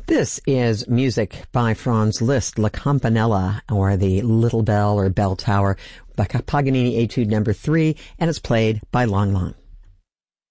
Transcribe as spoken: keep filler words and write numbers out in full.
This is music by Franz Liszt, La Campanella, or the Little Bell or Bell Tower, by Paganini Etude number three, and it's played by Lang Lang.